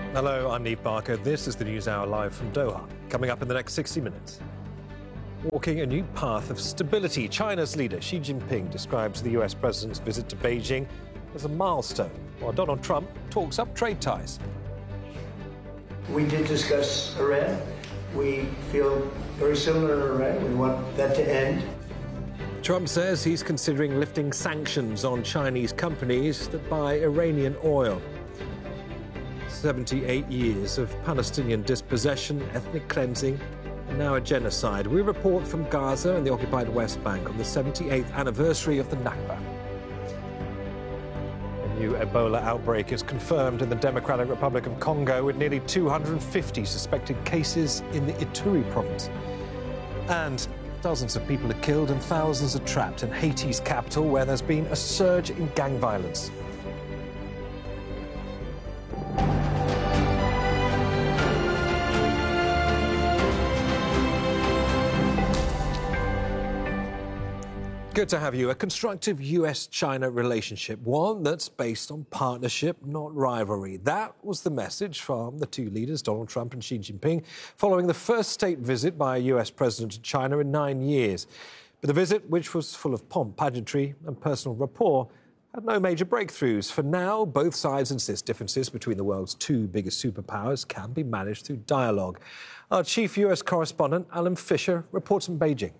Hello, I'm Neve Barker. This is the News Hour live from Doha. Coming up in the next 60 minutes. Walking a new path of stability, China's leader Xi Jinping describes the US president's visit to Beijing as a milestone, while Donald Trump talks up trade ties. We did discuss Iran. We feel very similar to Iran. We want that to end. Trump says he's considering lifting sanctions on Chinese companies that buy Iranian oil. 78 years of Palestinian dispossession, ethnic cleansing, and now a genocide. We report from Gaza and the occupied West Bank on the 78th anniversary of the Nakba. A new Ebola outbreak is confirmed in the Democratic Republic of Congo, with nearly 250 suspected cases in the Ituri province. And dozens of people are killed and thousands are trapped in Haiti's capital, where there's been a surge in gang violence. Good to have you. A constructive US-China relationship, one that's based on partnership, not rivalry. That was the message from the two leaders, Donald Trump and Xi Jinping, following the first state visit by a US president to China in 9 years. But the visit, which was full of pomp, pageantry and personal rapport, had no major breakthroughs. For now, both sides insist differences between the world's two biggest superpowers can be managed through dialogue. Our chief US correspondent, Alan Fisher, reports from Beijing.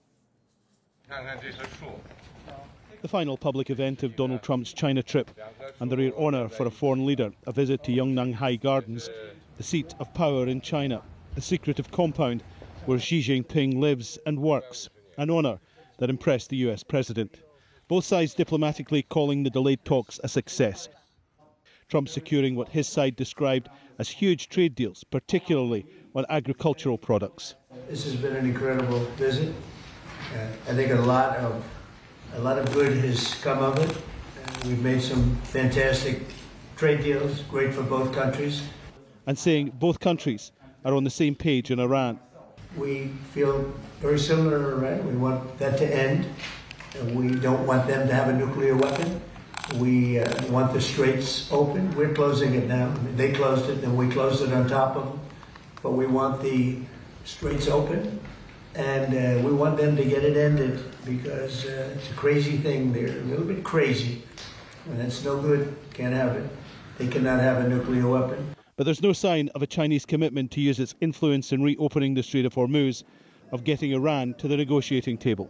The final public event of Donald Trump's China trip, and the rare honour for a foreign leader, a visit to Yongnanhai Gardens, the seat of power in China, a secretive compound where Xi Jinping lives and works, an honour that impressed the US president. Both sides diplomatically calling the delayed talks a success. Trump securing what his side described as huge trade deals, particularly on agricultural products. This has been an incredible visit. I think a lot of good has come of it. We've made some fantastic trade deals, great for both countries. And saying both countries are on the same page in Iran. We feel very similar to Iran. We want that to end. We don't want them to have a nuclear weapon. We want the straits open. We're closing it now. They closed it, then we closed it on top of them. But we want the straits open. And we want them to get it ended because it's a crazy thing. They're a little bit crazy. And it's no good. Can't have it. They cannot have a nuclear weapon. But there's no sign of a Chinese commitment to use its influence in reopening the Strait of Hormuz, of getting Iran to the negotiating table.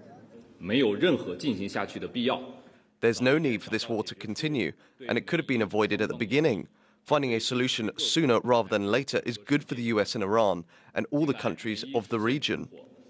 There's no need for this war to continue, and it could have been avoided at the beginning. Finding a solution sooner rather than later is good for the US and Iran and all the countries of the region.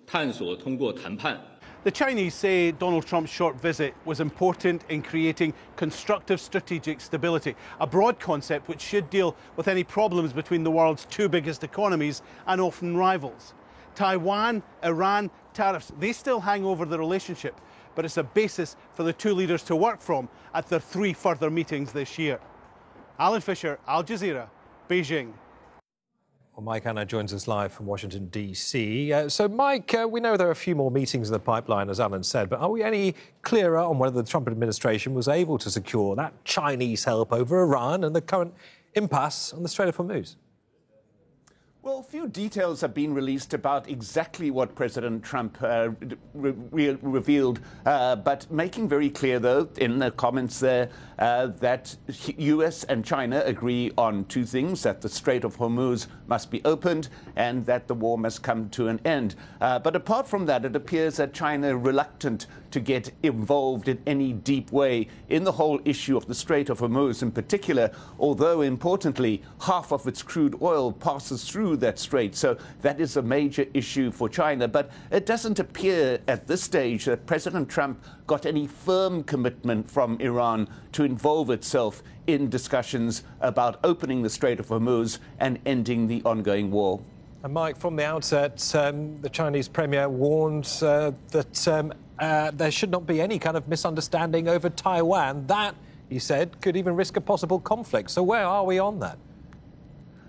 The Chinese say Donald Trump's short visit was important in creating constructive strategic stability, a broad concept which should deal with any problems between the world's two biggest economies and often rivals. Taiwan, Iran, tariffs, they still hang over the relationship, but it's a basis for the two leaders to work from at their 3 further meetings this year. Alan Fisher, Al Jazeera, Beijing. Well, Mike Anna joins us live from Washington, D.C. So, Mike, we know there are a few more meetings in the pipeline, as Alan said, but are we any clearer on whether the Trump administration was able to secure that Chinese help over Iran and the current impasse on the Strait of Hormuz? Well, few details have been released about exactly what President Trump revealed, but making very clear, though, in the comments there, that US and China agree on two things, that the Strait of Hormuz must be opened and that the war must come to an end. But apart from that, it appears that China reluctant to get involved in any deep way in the whole issue of the Strait of Hormuz in particular, although importantly, half of its crude oil passes through that strait. So that is a major issue for China. But it doesn't appear at this stage that President Trump got any firm commitment from Iran to involve itself in discussions about opening the Strait of Hormuz and ending the ongoing war. And Mike, from the outset, the Chinese premier warned that there should not be any kind of misunderstanding over Taiwan. That, he said, could even risk a possible conflict. So where are we on that?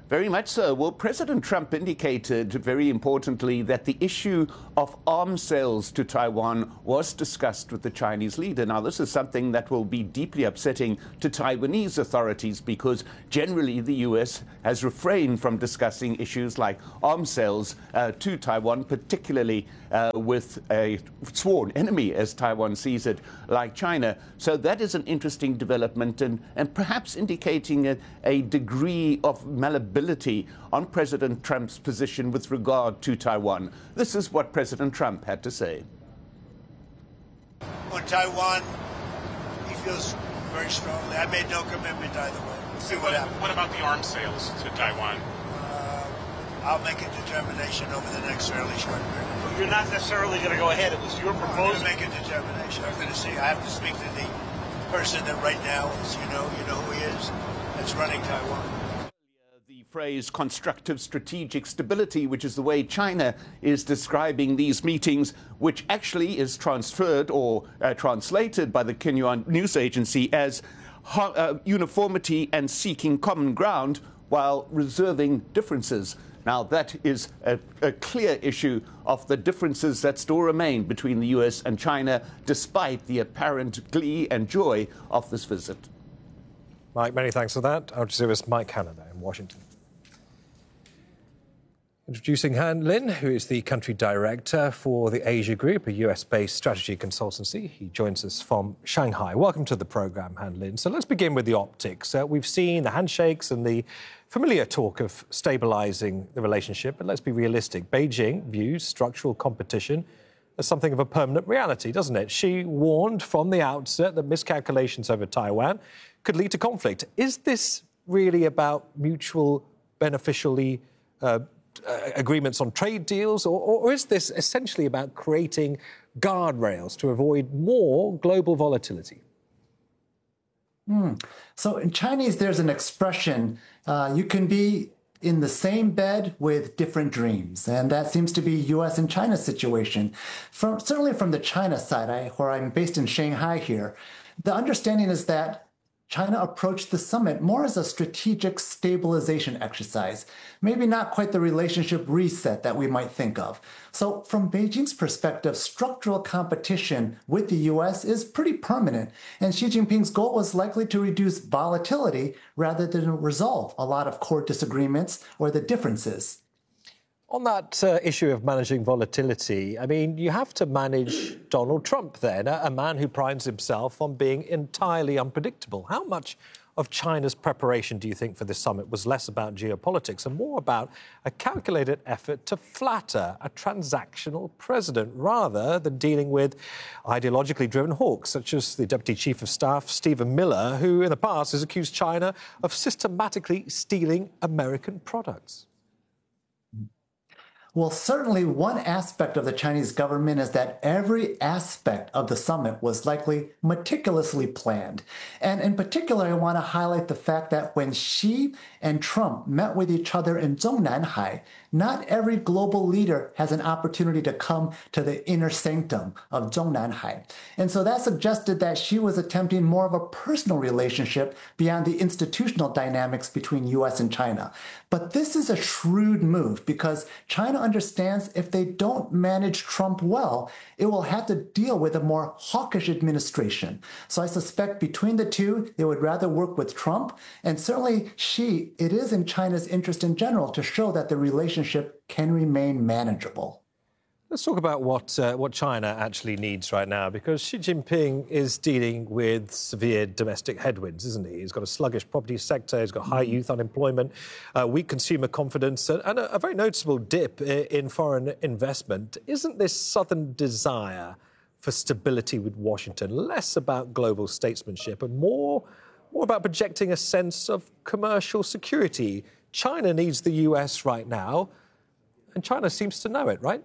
Very much so. Well, President Trump indicated, very importantly, that the issue of arms sales to Taiwan was discussed with the Chinese leader. Now, this is something that will be deeply upsetting to Taiwanese authorities because generally the U.S. has refrained from discussing issues like arms sales to Taiwan, particularly with a sworn enemy, as Taiwan sees it, like China. So that is an interesting development and perhaps indicating a degree of malleability on President Trump's position with regard to Taiwan. This is what President Trump had to say. On Taiwan, he feels very strongly. I made no commitment either way. We'll see what happens. What about the arms sales to Taiwan? I'll make a determination over the next fairly short period. You're not necessarily going to go ahead. It was your proposal. I'm going to make a determination. I'm going to see. I have to speak to the person that right now is, you know who he is, that's running Taiwan. The phrase constructive strategic stability, which is the way China is describing these meetings, which actually is transferred or translated by the Xinhua news agency as uniformity and seeking common ground while reserving differences. Now, that is a clear issue of the differences that still remain between the U.S. and China, despite the apparent glee and joy of this visit. Mike, many thanks for that. Al Jazeera's Mike Hanna there in Washington. Introducing Han Lin, who is the country director for the Asia Group, a US-based strategy consultancy. He joins us from Shanghai. Welcome to the programme, Han Lin. So let's begin with the optics. We've seen the handshakes and the familiar talk of stabilising the relationship, but let's be realistic. Beijing views structural competition as something of a permanent reality, doesn't it? She warned from the outset that miscalculations over Taiwan could lead to conflict. Is this really about mutual beneficially agreements on trade deals, or is this essentially about creating guardrails to avoid more global volatility? So in Chinese, there's an expression, you can be in the same bed with different dreams. And that seems to be U.S. and China's situation. Certainly from the China side, where I'm based in Shanghai here, the understanding is that China approached the summit more as a strategic stabilization exercise, maybe not quite the relationship reset that we might think of. So from Beijing's perspective, structural competition with the U.S. is pretty permanent, and Xi Jinping's goal was likely to reduce volatility rather than resolve a lot of core disagreements or the differences. On that issue of managing volatility, I mean, you have to manage Donald Trump then, a man who prides himself on being entirely unpredictable. How much of China's preparation, do you think, for this summit was less about geopolitics and more about a calculated effort to flatter a transactional president rather than dealing with ideologically driven hawks, such as the Deputy Chief of Staff, Stephen Miller, who in the past has accused China of systematically stealing American products? Well, certainly one aspect of the Chinese government is that every aspect of the summit was likely meticulously planned. And in particular, I want to highlight the fact that when Xi and Trump met with each other in Zhongnanhai, not every global leader has an opportunity to come to the inner sanctum of Zhongnanhai. And so that suggested that Xi was attempting more of a personal relationship beyond the institutional dynamics between US and China. But this is a shrewd move because China understands if they don't manage Trump well, it will have to deal with a more hawkish administration. So I suspect between the two, they would rather work with Trump. And certainly Xi, it is in China's interest in general to show that the relationship can remain manageable. Let's talk about what China actually needs right now, because Xi Jinping is dealing with severe domestic headwinds, isn't he? He's got a sluggish property sector, he's got high youth unemployment, weak consumer confidence, and a very noticeable dip in foreign investment. Isn't this southern desire for stability with Washington less about global statesmanship and more about projecting a sense of commercial security? China needs the US right now, and China seems to know it, right?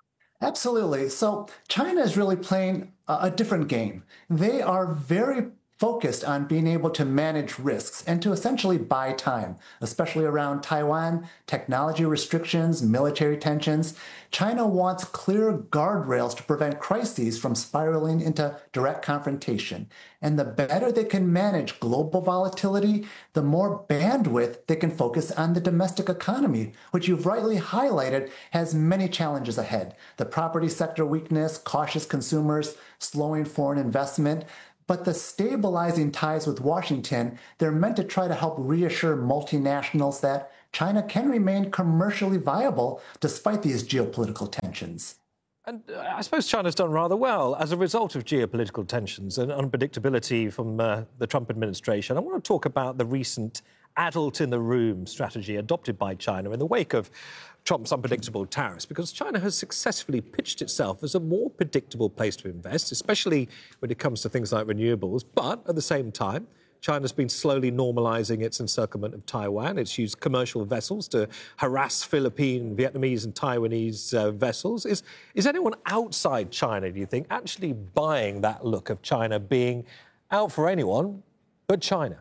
Absolutely. So China is really playing a different game. They are very focused on being able to manage risks and to essentially buy time, especially around Taiwan, technology restrictions, military tensions. China wants clear guardrails to prevent crises from spiraling into direct confrontation. And the better they can manage global volatility, the more bandwidth they can focus on the domestic economy, which you've rightly highlighted has many challenges ahead. The property sector weakness, cautious consumers, slowing foreign investment. But the stabilizing ties with Washington, they're meant to try to help reassure multinationals that China can remain commercially viable despite these geopolitical tensions. And I suppose China's done rather well as a result of geopolitical tensions and unpredictability from the Trump administration. I want to talk about the recent adult-in-the-room strategy adopted by China in the wake of Trump's unpredictable tariffs, because China has successfully pitched itself as a more predictable place to invest, especially when it comes to things like renewables. But at the same time, China's been slowly normalizing its encirclement of Taiwan. It's used commercial vessels to harass Philippine, Vietnamese and Taiwanese vessels. Is anyone outside China, do you think, actually buying that look of China being out for anyone but China?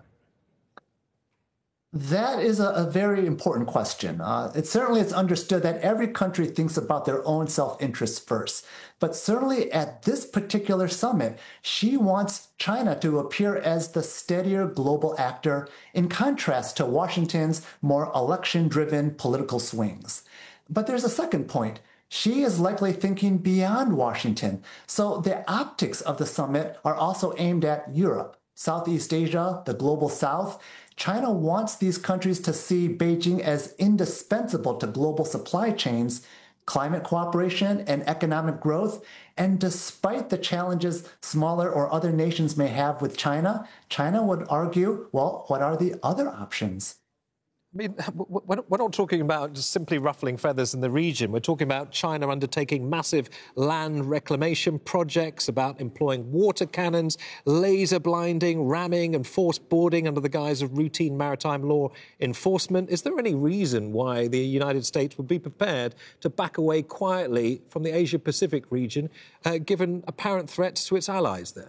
That is a very important question. It's understood that every country thinks about their own self-interest first. But certainly at this particular summit, Xi wants China to appear as the steadier global actor in contrast to Washington's more election-driven political swings. But there's a second point. Xi is likely thinking beyond Washington. So the optics of the summit are also aimed at Europe, Southeast Asia, the global South. China wants these countries to see Beijing as indispensable to global supply chains, climate cooperation, and economic growth. And despite the challenges smaller or other nations may have with China, China would argue, well, what are the other options? I mean, we're not talking about just simply ruffling feathers in the region. We're talking about China undertaking massive land reclamation projects, about employing water cannons, laser blinding, ramming and forced boarding under the guise of routine maritime law enforcement. Is there any reason why the United States would be prepared to back away quietly from the Asia-Pacific region, given apparent threats to its allies there?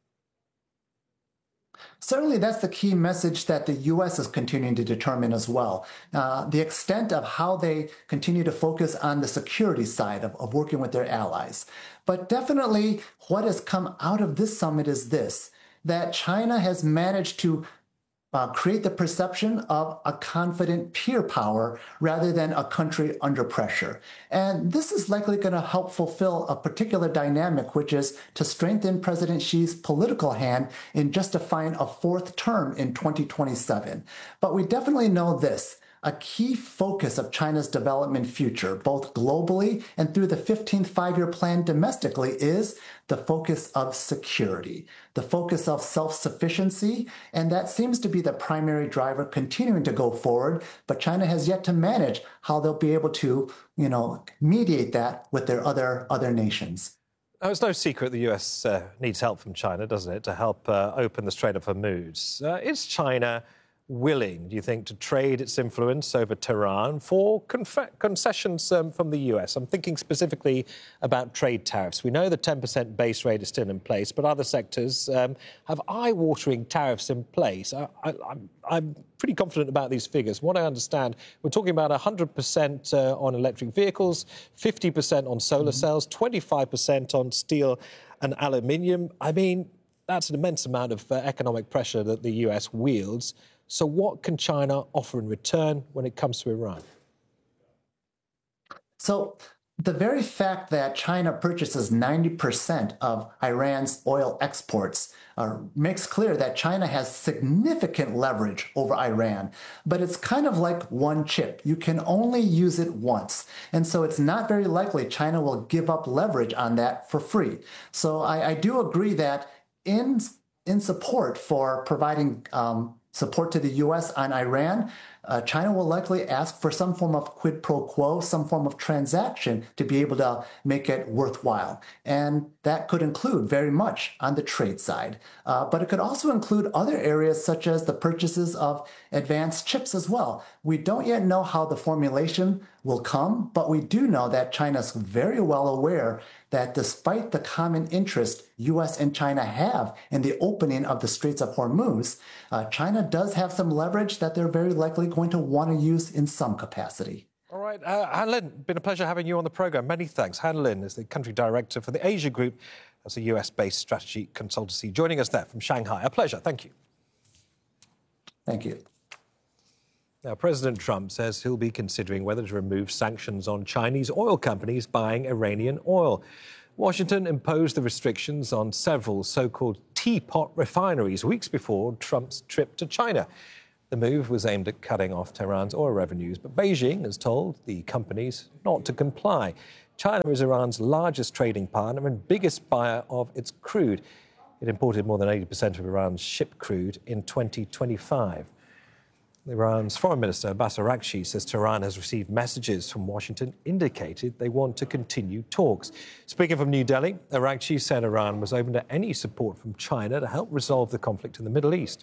Certainly, that's the key message that the U.S. is continuing to determine as well. The extent of how they continue to focus on the security side of working with their allies. But definitely what has come out of this summit is this, that China has managed to create the perception of a confident peer power rather than a country under pressure. And this is likely going to help fulfill a particular dynamic, which is to strengthen President Xi's political hand in justifying a fourth term in 2027. But we definitely know this. A key focus of China's development future, both globally and through the 15th five-year plan domestically, is the focus of security, the focus of self-sufficiency, and that seems to be the primary driver continuing to go forward, but China has yet to manage how they'll be able to, mediate that with their other nations. Now, it's no secret the US needs help from China, doesn't it, to help open the Strait of Hormuz. Is China willing, do you think, to trade its influence over Tehran for concessions from the US? I'm thinking specifically about trade tariffs. We know the 10% base rate is still in place, but other sectors have eye-watering tariffs in place. I'm pretty confident about these figures. From what I understand, we're talking about 100% on electric vehicles, 50% on solar cells, 25% on steel and aluminium. I mean, that's an immense amount of economic pressure that the US wields. So what can China offer in return when it comes to Iran? So the very fact that China purchases 90% of Iran's oil exports makes clear that China has significant leverage over Iran. But it's kind of like one chip. You can only use it once. And so it's not very likely China will give up leverage on that for free. So I do agree that in support for providing support to the U.S. on Iran, China will likely ask for some form of quid pro quo, some form of transaction to be able to make it worthwhile. And that could include very much on the trade side. But it could also include other areas such as the purchases of advanced chips as well. We don't yet know how the formulation will come, but we do know that China's very well aware that despite the common interest U.S. and China have in the opening of the Straits of Hormuz, China does have some leverage that they're very likely going to want to use in some capacity. All right, Han Lin, been a pleasure having you on the programme. Many thanks. Han Lin is the country director for the Asia Group. That's a US-based strategy consultancy. Joining us there from Shanghai. A pleasure. Thank you. Thank you. Now, President Trump says he'll be considering whether to remove sanctions on Chinese oil companies buying Iranian oil. Washington imposed the restrictions on several so-called teapot refineries weeks before Trump's trip to China. The move was aimed at cutting off Tehran's oil revenues, but Beijing has told the companies not to comply. China is Iran's largest trading partner and biggest buyer of its crude. It imported more than 80% of Iran's shipped crude in 2025. Iran's Foreign Minister Abbas Araghchi says Tehran has received messages from Washington indicated they want to continue talks. Speaking from New Delhi, Araghchi said Iran was open to any support from China to help resolve the conflict in the Middle East.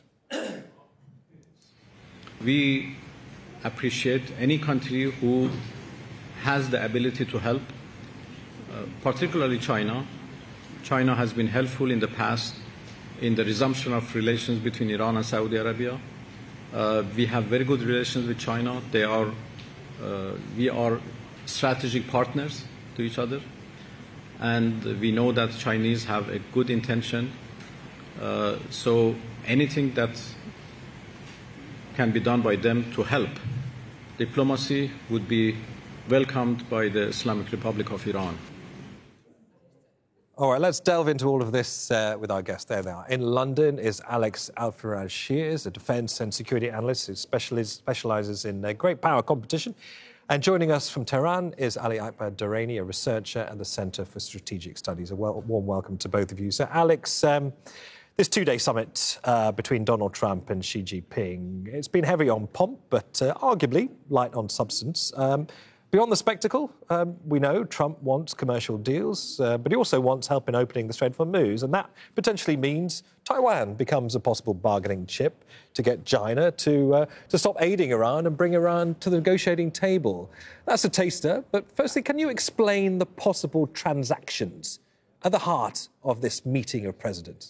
We appreciate any country who has the ability to help, particularly China. China has been helpful in the past in the resumption of relations between Iran and Saudi Arabia. We have very good relations with China. We are strategic partners to each other, and we know that Chinese have a good intention. So anything that can be done by them to help diplomacy would be welcomed by the Islamic Republic of Iran. All right, let's delve into all of this with our guest. There they are. In London is Alex Alfaraj-Shears, a defence and security analyst who specialises in great power competition. And joining us from Tehran is Ali Akbar Durrani, a researcher at the Centre for Strategic Studies. A warm welcome to both of you. So, Alex, this two-day summit between Donald Trump and Xi Jinping, it's been heavy on pomp, but arguably light on substance. Beyond the spectacle, we know Trump wants commercial deals, but he also wants help in opening the Strait of Hormuz, and that potentially means Taiwan becomes a possible bargaining chip to get China to stop aiding Iran and bring Iran to the negotiating table. That's a taster, but firstly, can you explain the possible transactions at the heart of this meeting of presidents?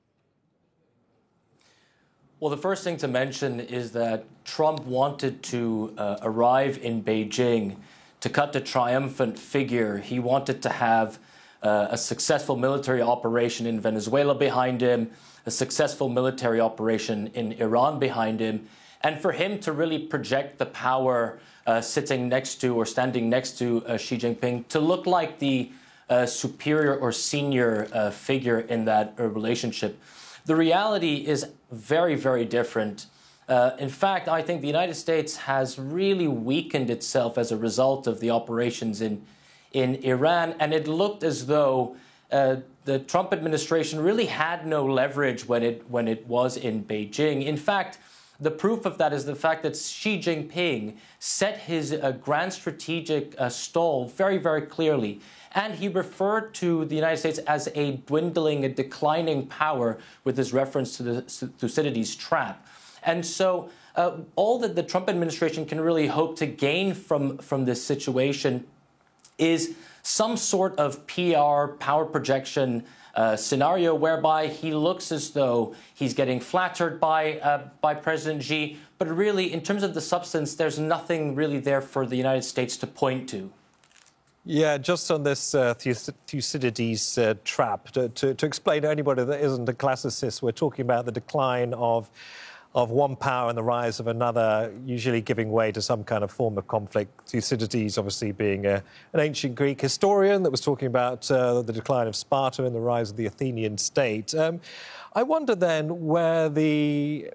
Well, the first thing to mention is that Trump wanted to arrive in Beijing to cut the triumphant figure. He wanted to have a successful military operation in Venezuela behind him, a successful military operation in Iran behind him, and for him to really project the power sitting next to or standing next to Xi Jinping to look like the superior or senior figure in that relationship. The reality is very, very different. In fact, I think the United States has really weakened itself as a result of the operations in Iran, and it looked as though the Trump administration really had no leverage when it was in Beijing. In fact, the proof of that is the fact that Xi Jinping set his grand strategic stall very, very clearly. And he referred to the United States as a dwindling, a declining power with his reference to the Thucydides trap. And so all that the Trump administration can really hope to gain from this situation is some sort of PR, power projection scenario whereby he looks as though he's getting flattered by President Xi. But really, in terms of the substance, there's nothing really there for the United States to point to. Yeah, just on this Thucydides trap, to explain to anybody that isn't a classicist, we're talking about the decline of one power and the rise of another, usually giving way to some kind of form of conflict. Thucydides obviously being an ancient Greek historian that was talking about the decline of Sparta and the rise of the Athenian state. I wonder then where the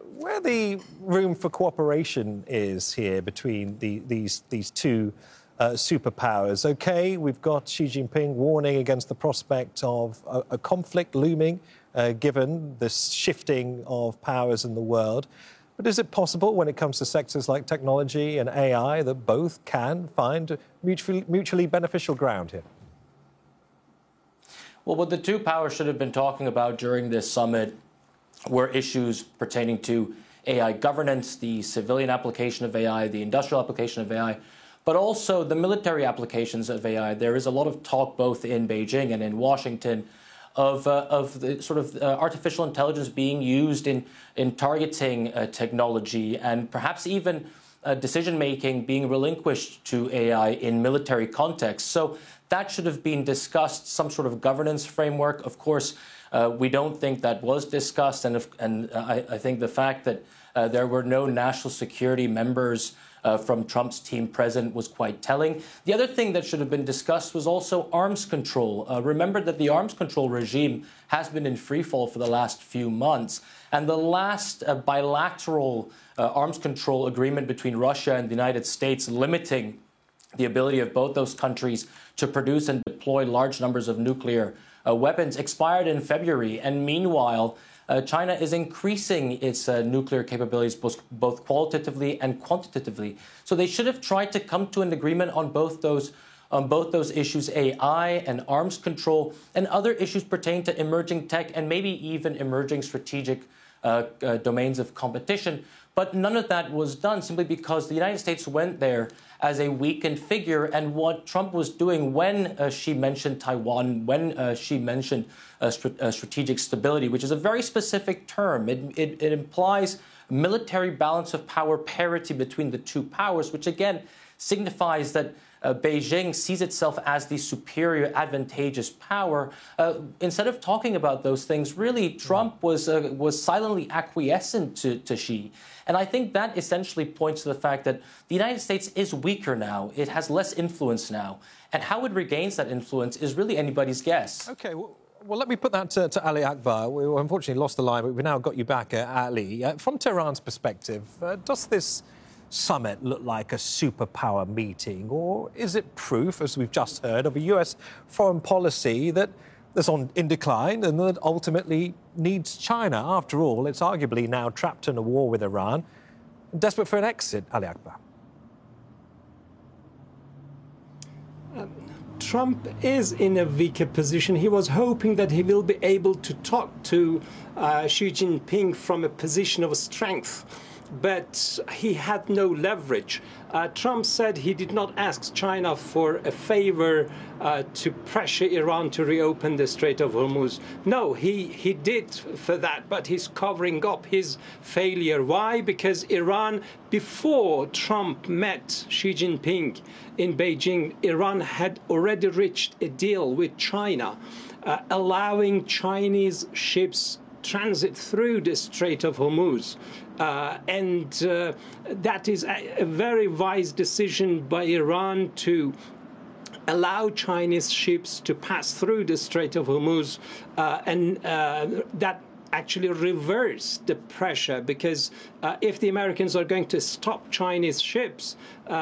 room for cooperation is here between these two superpowers. OK, we've got Xi Jinping warning against the prospect of a conflict looming, given this shifting of powers in the world. But is it possible when it comes to sectors like technology and AI that both can find mutually beneficial ground here? Well, what the two powers should have been talking about during this summit were issues pertaining to AI governance, the civilian application of AI, the industrial application of AI, but also the military applications of AI. There is a lot of talk both in Beijing and in Washington of the sort of artificial intelligence being used in targeting technology and perhaps even decision-making being relinquished to AI in military contexts. So that should have been discussed, some sort of governance framework. Of course, we don't think that was discussed, and I think the fact that there were no national security members from Trump's team present was quite telling. The other thing that should have been discussed was also arms control. Remember that the arms control regime has been in freefall for the last few months, and the last bilateral arms control agreement between Russia and the United States limiting the ability of both those countries to produce and deploy large numbers of nuclear weapons expired in February. And meanwhile, China is increasing its nuclear capabilities both qualitatively and quantitatively. So they should have tried to come to an agreement on both those issues, AI and arms control, and other issues pertaining to emerging tech and maybe even emerging strategic domains of competition. But none of that was done simply because the United States went there as a weakened figure. And what Trump was doing when she mentioned Taiwan, when she mentioned strategic stability, which is a very specific term, it implies military balance of power parity between the two powers, which again signifies that Beijing sees itself as the superior, advantageous power. Instead of talking about those things, really, Trump was silently acquiescent to Xi. And I think that essentially points to the fact that the United States is weaker now. It has less influence now. And how it regains that influence is really anybody's guess. OK, well, let me put that to Ali Akbar. We unfortunately lost the line, but we've now got you back, Ali. From Tehran's perspective, does this summit look like a superpower meeting, or is it proof, as we've just heard, of a US foreign policy that's in decline and that ultimately needs China? After all, it's arguably now trapped in a war with Iran and desperate for an exit. Ali Akbar. Trump is in a weaker position. He was hoping that he will be able to talk to Xi Jinping from a position of strength, but he had no leverage. Trump said he did not ask China for a favor to pressure Iran to reopen the Strait of Hormuz. No, he did for that, but he's covering up his failure. Why? Because Iran, before Trump met Xi Jinping in Beijing, Iran had already reached a deal with China, allowing Chinese ships transit through the Strait of Hormuz. And that is a very wise decision by Iran to allow Chinese ships to pass through the Strait of Hormuz. And that actually reversed the pressure, because if the Americans are going to stop Chinese ships,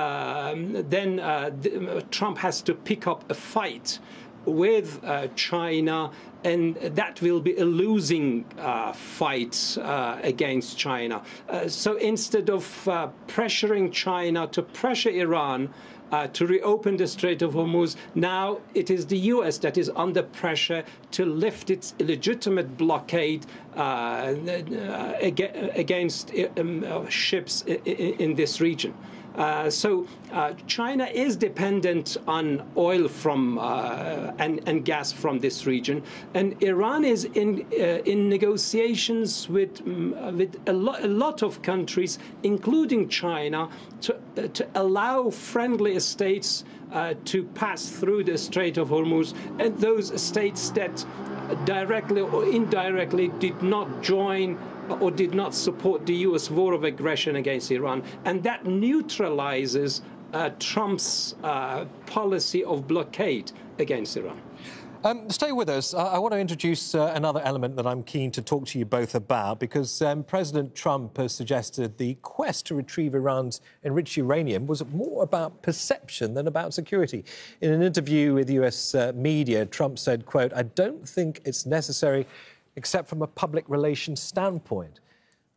then Trump has to pick up a fight with China, and that will be a losing fight against China. So instead of pressuring China to pressure Iran to reopen the Strait of Hormuz, now it is the US that is under pressure to lift its illegitimate blockade against ships in this region. So China is dependent on oil from and gas from this region, and Iran is in negotiations with a lot of countries, including China, to allow friendly states to pass through the Strait of Hormuz, and those states that directly or indirectly did not join or did not support the U.S. war of aggression against Iran. And that neutralizes Trump's policy of blockade against Iran. Stay with us. I want to introduce another element that I'm keen to talk to you both about, because President Trump has suggested the quest to retrieve Iran's enriched uranium was more about perception than about security. In an interview with US media, Trump said, quote, "I don't think it's necessary except from a public relations standpoint."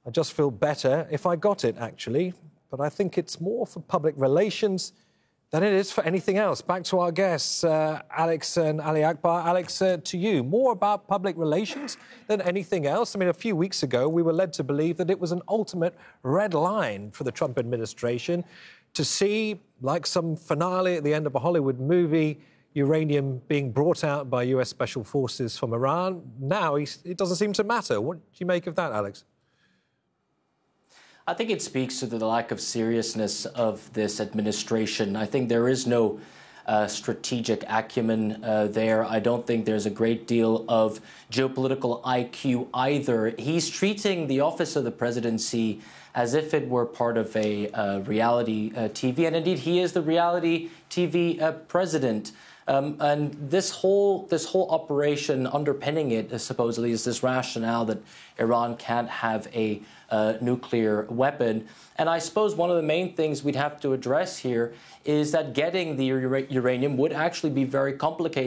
I just feel better if I got it, actually. But I think it's more for public relations than it is for anything else. Back to our guests, Alex and Ali Akbar. Alex, to you, more about public relations than anything else? I mean, a few weeks ago, we were led to believe that it was an ultimate red line for the Trump administration to see, like some finale at the end of a Hollywood movie, uranium being brought out by US Special Forces from Iran. Now, it doesn't seem to matter. What do you make of that, Alex? I think it speaks to the lack of seriousness of this administration. I think there is no strategic acumen there. I don't think there's a great deal of geopolitical IQ either. He's treating the office of the presidency as if it were part of a reality TV, and indeed he is the reality TV president. And this whole operation underpinning it supposedly is this rationale that Iran can't have a nuclear weapon. And I suppose one of the main things we'd have to address here is that getting the uranium would actually be very complicated.